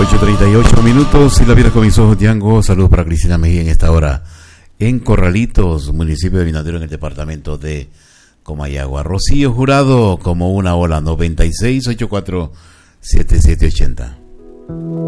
8:38 y la vida con mis ojos, Django. Saludos para Cristina Mejía en esta hora en Corralitos, municipio de Vinadero, en el departamento de Comayagua. Rocío Jurado, como una ola, 96847780.